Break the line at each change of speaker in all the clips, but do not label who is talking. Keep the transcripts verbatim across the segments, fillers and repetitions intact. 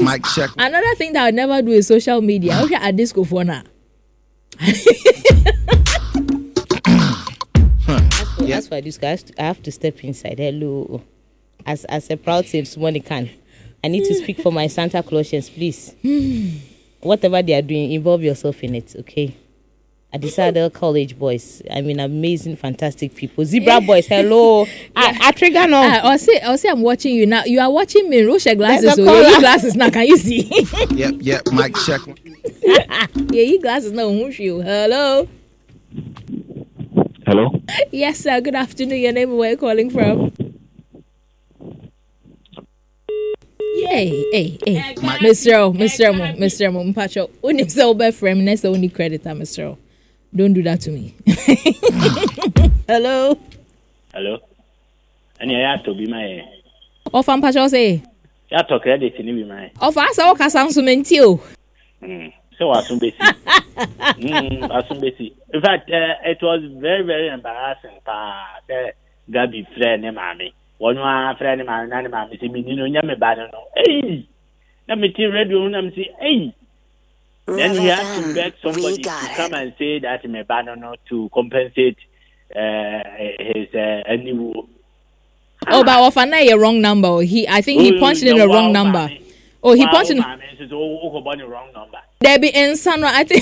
Mic check.
Another thing that I would never do is social media. Okay, at disco for now.
That's why this guy, I have to step inside. Hello. As as a proud Saint Monica, I need to speak for my Santa Clausians, please. Whatever they are doing, involve yourself in it, okay? At the Adel College boys, I mean, amazing, fantastic people. Zebra boys, hello. Yeah. I, I trigger now.
Uh, I'll say, I'll say, I'm watching you now. You are watching me. Roche glasses. So yeah, you glasses now. Can you see?
Yep, yep. Mic check.
Yeah, you glasses now. Who's you? Hello.
Hello.
Yes, sir. Good afternoon. Your name? Where are you calling from? Hey, hey, hey, Mister O, Mister Mo, Mister Mo, Mpacho. When you say over frame, next only creditor, Mister O. Don't do that to me. Hello.
Hello. And I have to be my.
Of Mpacho say.
You have to credit in be my.
Of us, all Casan Sumentio.
Hmm. So I soon be. Hmm. I soon be. In fact, uh, it was very, very embarrassing. Pa, the Gabi friend, mommy. One more friend, my nanny, my Missy Minino, Yammy Bannon. Hey! Let me tell radio, and say, hey! Then we have to beg somebody to come and say that my banana to compensate uh, his uh, any.
Oh, but of a wrong number. He, I think he punched in a wrong number. Oh, he punched in.
Oh, wrong number.
There be in San. I think.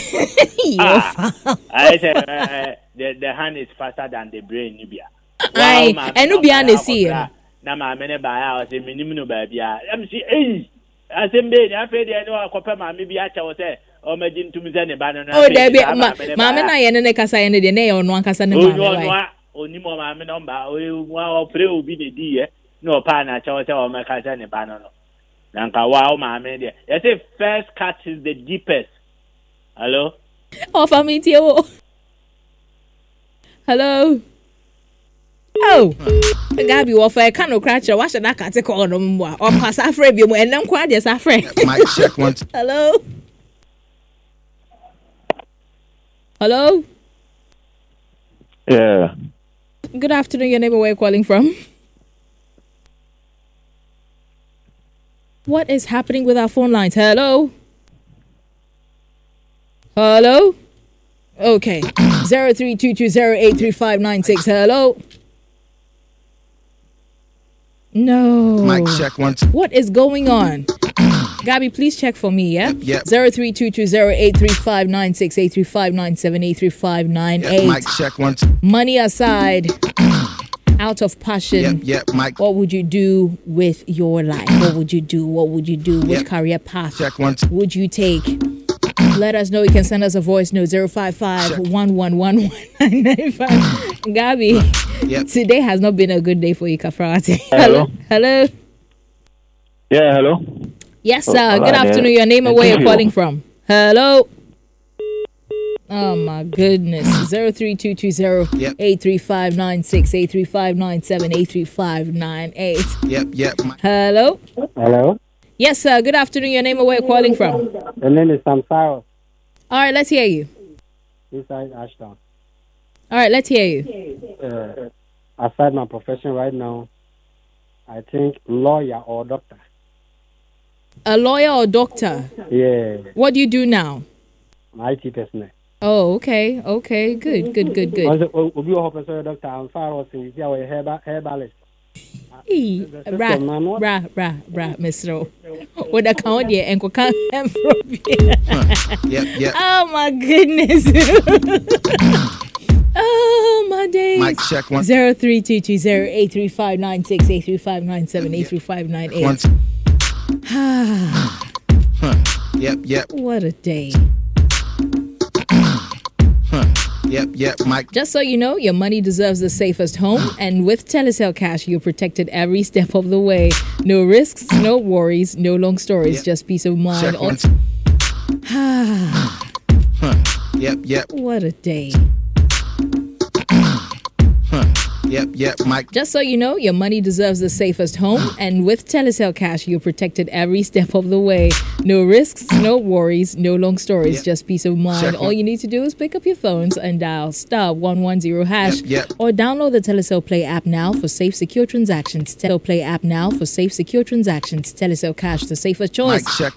I said the the hand is faster than the brain, Nubia.
Aye, and no be an see.
Na ma mene ba ya o se minim no ba bia. Am si eh. Asembe, afre de no akopa ma me bi acha wo se o ma din tumi se ne ba no na.
Oh, there be ma me na ye ne kasa ye ne de ne ye ono ankasa ne ma.
Oh, no, oni mo ma me no ba o wa o pre obi ne di ye. No pa na acha wo se o ma kasa ne ba no no. Na nka wa o ma me de. You say first cut is the deepest. Hello?
Oh, family tie. Hello. Oh, Gabi, what I can't crash or wash and I can't take all of them. Or pass a friend, you and them quite yes, a friend.
Mic check once.
Hello. Hello.
Yeah.
Good afternoon. Your neighbor, where are you calling from? What is happening with our phone lines? Hello. Hello. Okay. Zero three two two zero eight three five nine six. Hello. No.
Mic check once.
What is going on? Gabi, please check for me, yeah?
Yep. yep.
Zero three two two zero eight three five nine six eight three five nine seven eight three five nine eight.
Yep. Mic check once.
Money aside, out of passion.
Yep. Yep. Mic.
What would you do with your life? What would you do? What would you do? Which
Yep.
career path
Check once.
would you take? Let us know. You can send us a voice note zero five five one one one one nine nine five. Gabi,
Yep.
today has not been a good day for you, Kafrati.
Hello.
Hello.
Yeah, hello.
Yes, sir.
Oh,
good
right,
afternoon.
yeah.
Your name and where
Thank
you're
you.
calling from. Hello. Oh my goodness. Zero three two two zero eight three five nine six eight three five nine seven eight three five nine eight.
Yep. Yep. Mic.
Hello.
Hello.
Yes, sir. Good afternoon. Your name and where you're calling from.
The name is Samsaro.
All right, let's hear you.
Inside Ashton.
All right, let's hear you.
Uh, aside my profession right now, I think lawyer or doctor.
A lawyer or doctor?
Yeah.
What do you do now?
My I T personnel.
Oh, okay. Okay. Good, good, good, good.
Obi o professor doctor Amfaro say you are a herbalist.
Hey, bra, bra, bra, bra, Mister O. What the count here and can from
Yep. Yep.
Oh my goodness. Oh my days.
Mic check once.
Zero three two two zero eight three five nine six eight three five nine seven eight three five nine eight.
Once. Yep. Yep.
What a day.
Yep. Yep. Mic.
Just so you know, your money deserves the safest home, and with Telecel Cash, you're protected every step of the way. No risks, no worries, no long stories,
Yep.
just peace of mind.
Check once. Yep. Yep.
What a day.
Yep. Yep. Mic.
Just so you know, your money deserves the safest home, and with Telecel Cash, you're protected every step of the way. No risks, no worries, no long stories,
Yep.
just peace of mind.
Check
All
one.
you need to do is pick up your phones and dial star one one zero hash,
Yep, yep.
or download the Telecel Play app now for safe, secure transactions. Telecel Play app now for safe, secure transactions. Telecel Cash, the safest choice.
Mic check.